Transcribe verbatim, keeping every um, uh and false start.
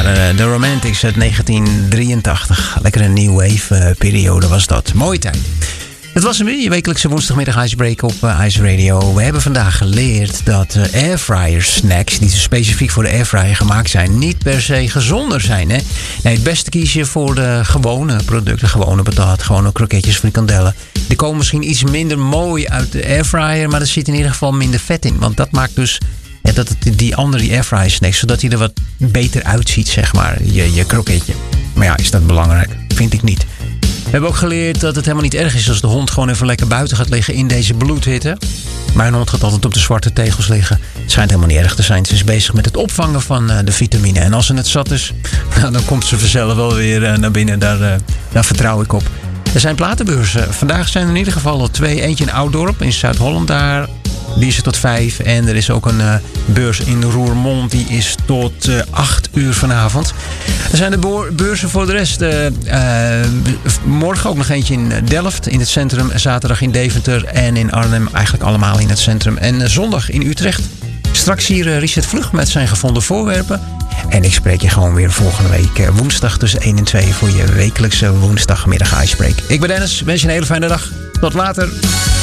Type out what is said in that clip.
waren de Romantics uit negentien drieëntachtig. Lekker een new wave uh, periode was dat. Mooie tijd. Het was hem weer, je wekelijkse woensdagmiddag Icebreak op uh, Ice Radio. We hebben vandaag geleerd dat uh, airfryer snacks, die specifiek voor de airfryer gemaakt zijn, niet per se gezonder zijn. Hè? Nee, het beste kies je voor de gewone producten. Gewone patat, gewone kroketjes, frikandellen. Die komen misschien iets minder mooi uit de airfryer, maar er zit in ieder geval minder vet in. Want dat maakt dus ja, dat het, die andere airfryer snacks, zodat hij er wat beter uitziet, zeg maar, je, je kroketje. Maar ja, is dat belangrijk? Vind ik niet. We hebben ook geleerd dat het helemaal niet erg is als de hond gewoon even lekker buiten gaat liggen in deze bloedhitte. Mijn hond gaat altijd op de zwarte tegels liggen. Het schijnt helemaal niet erg te zijn. Ze is bezig met het opvangen van uh, de vitamine. En als ze het zat is, nou, dan komt ze vanzelf wel weer uh, naar binnen. Daar, uh, daar vertrouw ik op. Er zijn platenbeurzen. Vandaag zijn er in ieder geval al twee. Eentje in Ouddorp in Zuid-Holland. Daar die is er tot vijf. En er is ook een uh, beurs in Roermond. Die is tot uh, acht uur vanavond. Er zijn de boor- beurzen voor de rest. Uh, uh, morgen ook nog eentje in Delft in het centrum. Zaterdag in Deventer en in Arnhem. Eigenlijk allemaal in het centrum. En uh, zondag in Utrecht. Straks hier uh, Richard Vlug met zijn gevonden voorwerpen. En ik spreek je gewoon weer volgende week uh, woensdag tussen één en twee voor je wekelijkse woensdagmiddag Icebreak. Ik ben Dennis. Wens je een hele fijne dag. Tot later.